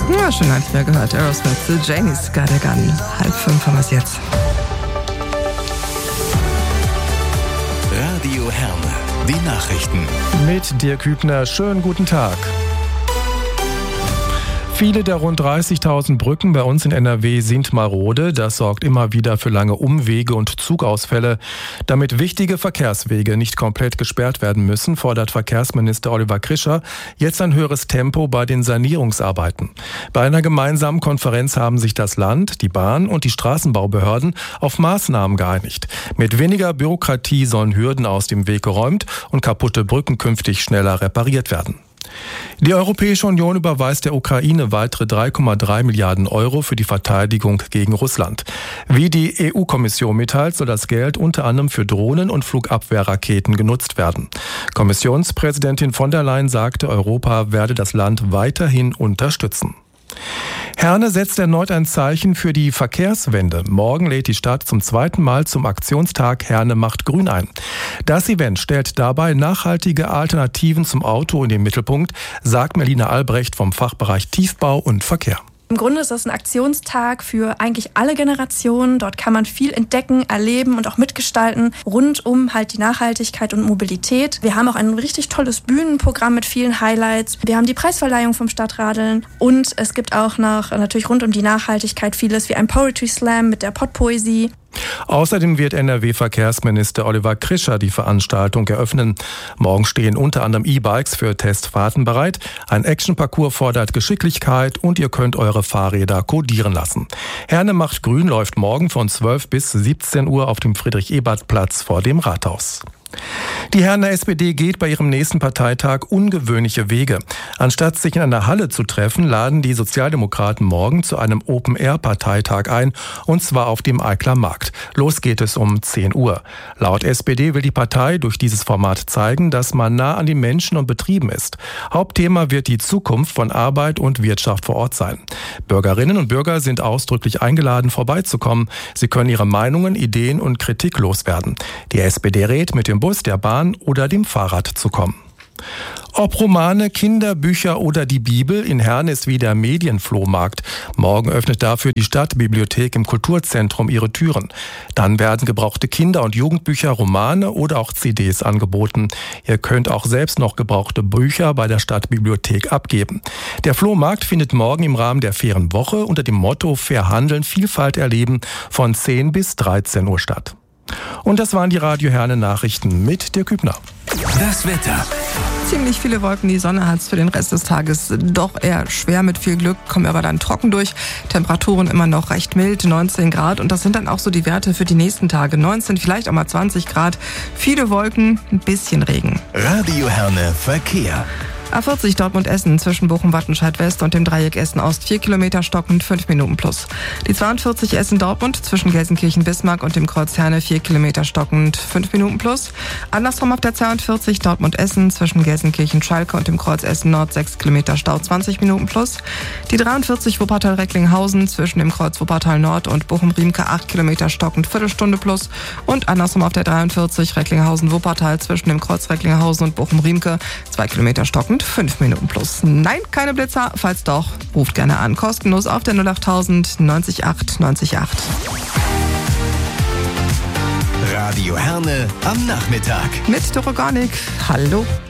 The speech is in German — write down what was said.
Ja, schon lange nicht mehr gehört. Aerosmith, The Janie's Got a Gun. 4:30 haben wir es jetzt. Radio Herne, die Nachrichten. Mit Dirk Hübner, schönen guten Tag. Viele der rund 30.000 Brücken bei uns in NRW sind marode. Das sorgt immer wieder für lange Umwege und Zugausfälle. Damit wichtige Verkehrswege nicht komplett gesperrt werden müssen, fordert Verkehrsminister Oliver Krischer jetzt ein höheres Tempo bei den Sanierungsarbeiten. Bei einer gemeinsamen Konferenz haben sich das Land, die Bahn und die Straßenbaubehörden auf Maßnahmen geeinigt. Mit weniger Bürokratie sollen Hürden aus dem Weg geräumt und kaputte Brücken künftig schneller repariert werden. Die Europäische Union überweist der Ukraine weitere 3,3 Milliarden Euro für die Verteidigung gegen Russland. Wie die EU-Kommission mitteilt, soll das Geld unter anderem für Drohnen und Flugabwehrraketen genutzt werden. Kommissionspräsidentin von der Leyen sagte, Europa werde das Land weiterhin unterstützen. Herne setzt erneut ein Zeichen für die Verkehrswende. Morgen lädt die Stadt zum zweiten Mal zum Aktionstag Herne macht grün ein. Das Event stellt dabei nachhaltige Alternativen zum Auto in den Mittelpunkt, sagt Melina Albrecht vom Fachbereich Tiefbau und Verkehr. Im Grunde ist das ein Aktionstag für eigentlich alle Generationen. Dort kann man viel entdecken, erleben und auch mitgestalten rund um halt die Nachhaltigkeit und Mobilität. Wir haben auch ein richtig tolles Bühnenprogramm mit vielen Highlights. Wir haben die Preisverleihung vom Stadtradeln und es gibt auch noch natürlich rund um die Nachhaltigkeit vieles wie ein Poetry Slam mit der Pottpoesie. Außerdem wird NRW-Verkehrsminister Oliver Krischer die Veranstaltung eröffnen. Morgen stehen unter anderem E-Bikes für Testfahrten bereit. Ein Action-Parcours fordert Geschicklichkeit und ihr könnt eure Fahrräder kodieren lassen. Herne macht grün läuft morgen von 12 bis 17 Uhr auf dem Friedrich-Ebert-Platz vor dem Rathaus. Die Herner SPD geht bei ihrem nächsten Parteitag ungewöhnliche Wege. Anstatt sich in einer Halle zu treffen, laden die Sozialdemokraten morgen zu einem Open-Air-Parteitag ein, und zwar auf dem Eikler Markt. Los geht es um 10 Uhr. Laut SPD will die Partei durch dieses Format zeigen, dass man nah an den Menschen und Betrieben ist. Hauptthema wird die Zukunft von Arbeit und Wirtschaft vor Ort sein. Bürgerinnen und Bürger sind ausdrücklich eingeladen, vorbeizukommen. Sie können ihre Meinungen, Ideen und Kritik loswerden. Die SPD rät, mit dem Bus, der Bahn oder dem Fahrrad zu kommen. Ob Romane, Kinderbücher oder die Bibel, in Herne ist wieder Medienflohmarkt. Morgen öffnet dafür die Stadtbibliothek im Kulturzentrum ihre Türen. Dann werden gebrauchte Kinder- und Jugendbücher, Romane oder auch CDs angeboten. Ihr könnt auch selbst noch gebrauchte Bücher bei der Stadtbibliothek abgeben. Der Flohmarkt findet morgen im Rahmen der Fairen Woche unter dem Motto Fair Handeln, Vielfalt erleben von 10 bis 13 Uhr statt. Und das waren die Radio Herne Nachrichten mit Dirk Hübner. Das Wetter. Ziemlich viele Wolken, die Sonne hat es für den Rest des Tages doch eher schwer. Mit viel Glück kommen wir aber dann trocken durch. Temperaturen immer noch recht mild, 19 Grad. Und das sind dann auch so die Werte für die nächsten Tage. 19, vielleicht auch mal 20 Grad. Viele Wolken, ein bisschen Regen. Radio Herne Verkehr. A40 Dortmund-Essen zwischen Bochum-Wattenscheid-West und dem Dreieck Essen-Ost 4 Kilometer stockend, 5 Minuten plus. Die 42 Essen-Dortmund zwischen Gelsenkirchen-Bismarck und dem Kreuz Herne 4 Kilometer stockend, 5 Minuten plus. Andersrum auf der 42 Dortmund-Essen zwischen Gelsenkirchen-Schalke und dem Kreuz Essen-Nord 6 Kilometer Stau, 20 Minuten plus. Die 43 Wuppertal-Recklinghausen zwischen dem Kreuz Wuppertal-Nord und Bochum-Riemke 8 Kilometer stockend, Viertelstunde plus. Und andersrum auf der 43 Recklinghausen-Wuppertal zwischen dem Kreuz Recklinghausen und Bochum-Riemke 2 Kilometer stockend, 5 Minuten plus. Nein, keine Blitzer. Falls doch, ruft gerne an. Kostenlos auf der 08000 90 8 90 8. Radio Herne am Nachmittag. Mit Doroganik. Hallo.